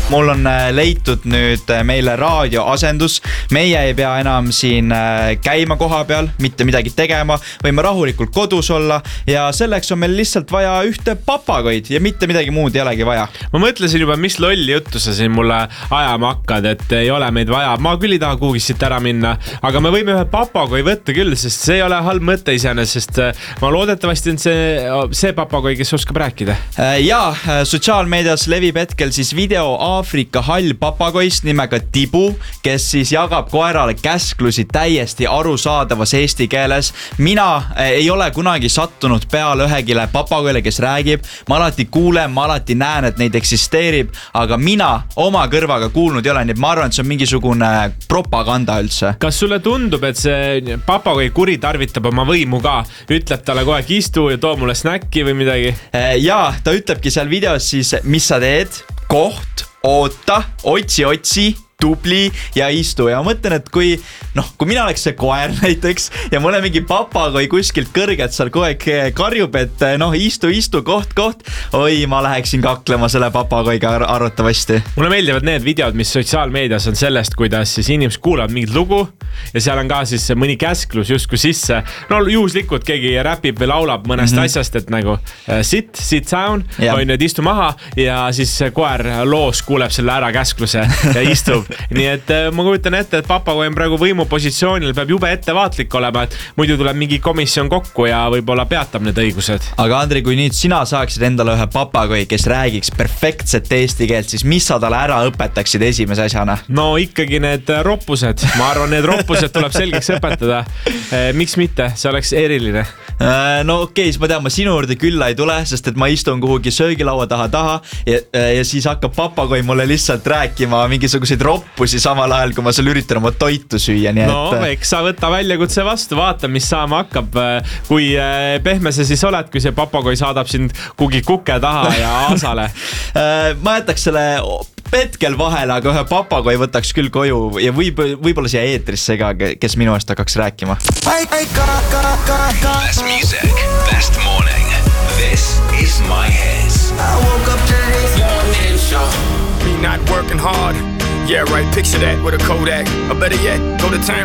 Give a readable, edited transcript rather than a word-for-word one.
Mul on leitud nüüd meile raadioasendus. Meie ei pea enam siin käima koha peal, mitte midagi tegema, võime rahulikult kodus olla ja selleks on meil lihtsalt vaja ühte papagoid ja mitte midagi muud ei olegi vaja. Ma mõtlesin juba, mis lolli juttu sa siin mulle ajama hakkad, et ei ole meid vaja. Ma küll ei taha kuhugi siit ära minna, aga me võime ühe papagoi võtta küll, sest see ei ole halb mõte iseenesest, sest ma loodetavasti on see papagoi, kes oskab rääkida. Ja sotsiaalmeedias levib hetkel siis video Aafrika hall papagoist nimega Tibu, kes siis jagab koerale käsklusi täiesti arusaadavas eesti keeles. Mina ei ole kunagi sattunud peale ühegile papagoile, kes räägib. Ma alati kuulen, ma alati näen, et neid eksisteerib, aga mina oma kõrvaga kuulnud ei ole, nii ma arvan, et see on mingisugune propaganda üldse. Kas sulle tundub, et see papagoi kuritarvitab oma võimu ka? Ütleb talle kogu aeg istu ja too mulle snäkki või midagi? Ja, ta ütlebki seal videos siis, mis sa teed, koht, oota, otsi, tubli ja istu ja ma mõtlen, et kui mina oleks see koer näiteks ja mul on mingi papagoi kuskilt kõrgelt seal kogu aeg karjub, et istu, koht, oi, ma läheksin kaklema selle papagoiga arvatavasti. Mulle meeldivad need videod, mis sotsiaalmeedias on sellest, kuidas siis inimesed kuulavad mingit lugu ja seal on ka siis mõni käsklus justkui sisse. Juhuslikult keegi räpib või laulab mõnest asjast, et nagu sit down, on nüüd istu maha ja siis koer loos kuuleb selle ära käskluse ja istub. Nii et ma kujutan ette, et papagoi on praegu võimupositsioonil, peab jube ettevaatlik olema, et muidu tuleb mingi komisjon kokku ja võib-olla peatab need õigused. Aga Andri, kui nüüd sina saaksid endale ühe papagoi, kes räägiks perfektset eesti keelt, siis mis sa talle ära õpetaksid esimese asjana? No ikkagi need roppused. Ma arvan, need roppused tuleb selgeks õpetada. Miks mitte? See oleks eriline. No okei, siis ma tean, ma sinu juurde külla ei tule, sest et ma istun kuhugi söögilaua taha ja siis hakkab papagoi mulle lihtsalt rääkima mingisuguseid roppusi samal ajal, kui ma seal üritan oma toitu süüa. Eks sa võtta väljakutse vastu, vaata, mis saama hakkab. Kui pehme see siis oled, kui see papagoi saadab sind kuhugi kuke taha ja aasale? Ma jätaks selle hetkel vahele, aga ühe papagoi võtaks küll koju ja võib-olla siia eetrisse ka, kes minu eest hakkaks rääkima. Best music, best morning. This is my hits. I woke up to this morning show. Me not working hard. Yeah, right, picture that with a Kodak. Or better yet, go to time